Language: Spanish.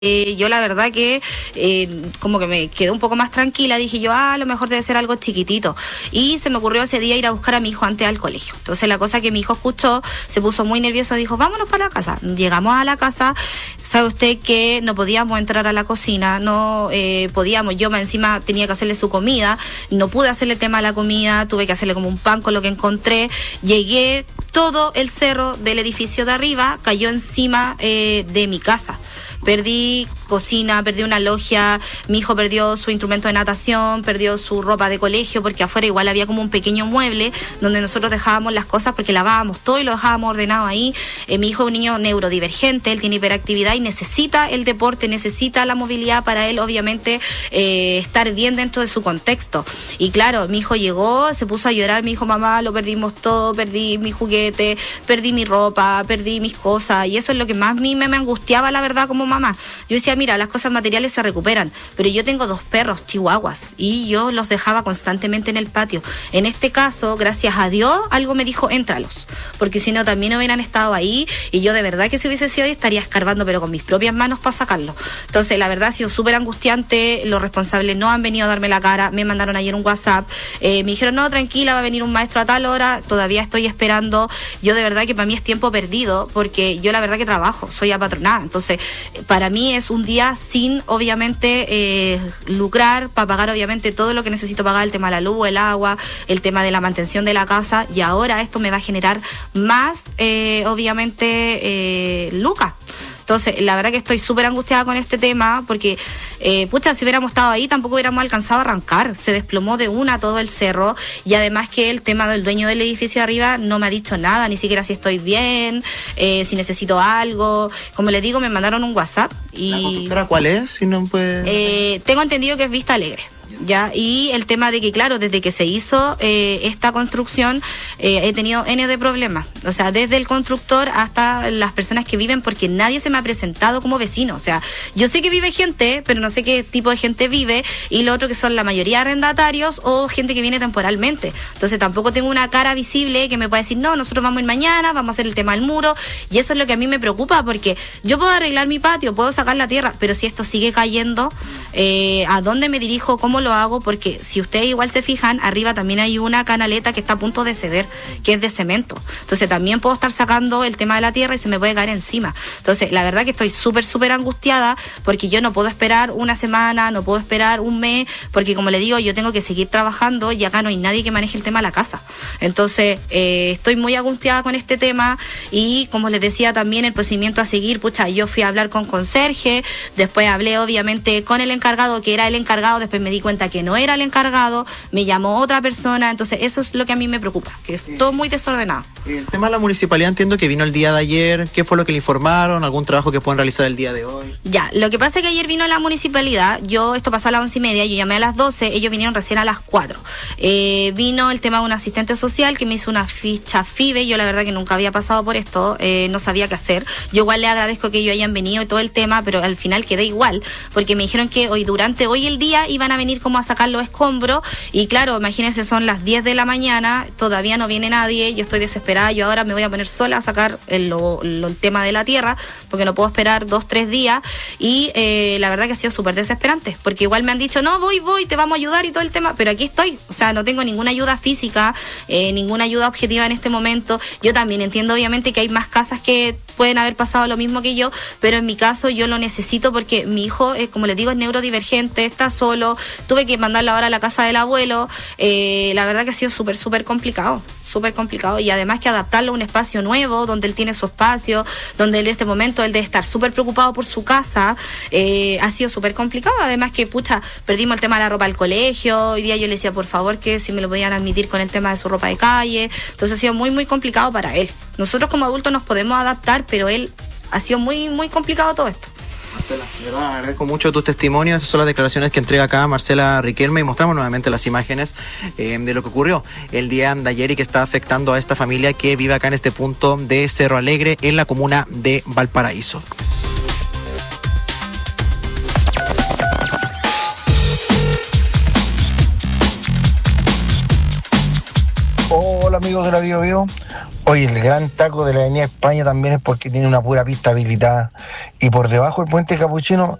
Yo la verdad que como que me quedé un poco más tranquila, dije yo, a lo mejor debe ser algo chiquitito. Y se me ocurrió ese día ir a buscar a mi hijo antes al colegio. Entonces la cosa que mi hijo escuchó, se puso muy nervioso, dijo, vámonos para la casa. Llegamos a la casa, sabe usted que no podíamos entrar a la cocina, no podíamos, yo encima tenía que hacerle su comida, no pude hacerle tema a la comida, tuve que hacerle como un pan con lo que encontré, llegué, todo el cerro del edificio de arriba cayó encima de mi casa. Perdí cocina, perdí una logia, mi hijo perdió su instrumento de natación, perdió su ropa de colegio, porque afuera igual había como un pequeño mueble donde nosotros dejábamos las cosas porque lavábamos todo y lo dejábamos ordenado ahí. Mi hijo es un niño neurodivergente, él tiene hiperactividad y necesita el deporte, necesita la movilidad para él, obviamente, estar bien dentro de su contexto. Y claro, mi hijo llegó, se puso a llorar, me dijo, mamá, lo perdimos todo, perdí mi juguete, perdí mi ropa, perdí mis cosas, y eso es lo que más a mí me angustiaba, la verdad, como mamá. Yo decía, mira, las cosas materiales se recuperan, pero yo tengo 2 perros chihuahuas y yo los dejaba constantemente en el patio. En este caso, gracias a Dios, algo me dijo, éntralos, porque si no también hubieran estado ahí y yo de verdad que si hubiese sido ahí estaría escarbando, pero con mis propias manos para sacarlos. Entonces, la verdad ha sido súper angustiante, los responsables no han venido a darme la cara, me mandaron ayer un WhatsApp, me dijeron, no, tranquila, va a venir un maestro a tal hora, todavía estoy esperando. Yo de verdad que para mí es tiempo perdido, porque yo la verdad que trabajo, soy apatronada, entonces para mí es un día sin, obviamente, lucrar, para pagar, obviamente, todo lo que necesito pagar, el tema de la luz, el agua, el tema de la mantención de la casa, y ahora esto me va a generar más, obviamente, lucas. Entonces, la verdad que estoy súper angustiada con este tema, porque, si hubiéramos estado ahí, tampoco hubiéramos alcanzado a arrancar. Se desplomó de una todo el cerro, y además que el tema del dueño del edificio de arriba no me ha dicho nada, ni siquiera si estoy bien, si necesito algo. Como les digo, me mandaron un WhatsApp. Y, ¿la constructora cuál es? Si no puede... tengo entendido que es Vista Alegre. Ya, y el tema de que, claro, desde que se hizo esta construcción, he tenido N de problemas. O sea, desde el constructor hasta las personas que viven, porque nadie se me ha presentado como vecino. O sea, yo sé que vive gente, pero no sé qué tipo de gente vive, y lo otro que son la mayoría arrendatarios o gente que viene temporalmente. Entonces tampoco tengo una cara visible que me pueda decir, no, nosotros vamos a ir mañana, vamos a hacer el tema del muro, y eso es lo que a mí me preocupa, porque yo puedo arreglar mi patio, puedo sacar la tierra, pero si esto sigue cayendo, ¿a dónde me dirijo? ¿Cómo lo hago? Porque si ustedes igual se fijan, arriba también hay una canaleta que está a punto de ceder, que es de cemento. Entonces también puedo estar sacando el tema de la tierra y se me puede caer encima. Entonces la verdad que estoy súper angustiada, porque yo no puedo esperar una semana, no puedo esperar un mes, porque como le digo, yo tengo que seguir trabajando y acá no hay nadie que maneje el tema de la casa. Entonces estoy muy angustiada con este tema, y como les decía también, el procedimiento a seguir, yo fui a hablar con conserje, después hablé obviamente con el encargado, que era el encargado, después me di cuenta que no era el encargado, me llamó otra persona. Entonces eso es lo que a mí me preocupa, que es todo muy desordenado. El tema de la municipalidad, entiendo que vino el día de ayer. ¿Qué fue lo que le informaron? ¿Algún trabajo que pueden realizar el día de hoy? Ya, lo que pasa es que ayer vino la municipalidad, esto pasó a las 11:30, yo llamé a las 12, ellos vinieron recién a las 4. Vino el tema de un asistente social que me hizo una ficha FIBE, yo la verdad que nunca había pasado por esto, no sabía qué hacer. Yo igual le agradezco que ellos hayan venido y todo el tema, pero al final quedé igual, porque me dijeron que durante hoy el día iban a venir como a sacar los escombros, y claro, imagínense, son las 10 de la mañana, todavía no viene nadie, yo estoy desesperada, yo ahora me voy a poner sola a sacar el tema de la tierra, porque no puedo esperar 2-3 días, y la verdad que ha sido súper desesperante, porque igual me han dicho, no, voy, te vamos a ayudar y todo el tema, pero aquí estoy, o sea, no tengo ninguna ayuda física, ninguna ayuda objetiva en este momento. Yo también entiendo obviamente que hay más casas que pueden haber pasado lo mismo que yo, pero en mi caso yo lo necesito, porque mi hijo, como les digo, es neurodivergente, está solo, tuve que mandarlo ahora a la casa del abuelo, la verdad que ha sido súper complicado, y además que adaptarlo a un espacio nuevo, donde él tiene su espacio, donde él en este momento él debe estar súper preocupado por su casa, ha sido súper complicado. Además que perdimos el tema de la ropa del colegio, hoy día yo le decía por favor que si me lo podían admitir con el tema de su ropa de calle, entonces ha sido muy complicado para él. Nosotros como adultos nos podemos adaptar, pero él ha sido muy complicado todo esto. Marcela, de verdad, agradezco mucho tus testimonios. Esas son las declaraciones que entrega acá Marcela Riquelme, y mostramos nuevamente las imágenes de lo que ocurrió el día de ayer y que está afectando a esta familia que vive acá en este punto de Cerro Alegre, en la comuna de Valparaíso. Hola amigos de la Bio Bio. Oye, el gran taco de la Avenida España también es porque tiene una pura pista habilitada y por debajo del puente Capuchino